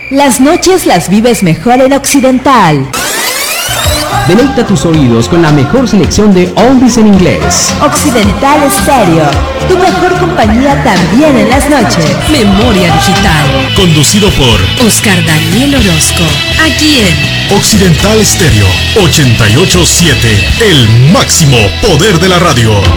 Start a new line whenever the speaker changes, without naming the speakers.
Las noches las vives mejor en Occidental.
Deleita tus oídos con la mejor selección de oldies en inglés.
Occidental Stereo, tu mejor compañía también en las noches.
Memoria Digital.
Conducido por
Oscar Daniel Orozco. Aquí en
Occidental Stereo 88.7, el máximo poder de la radio.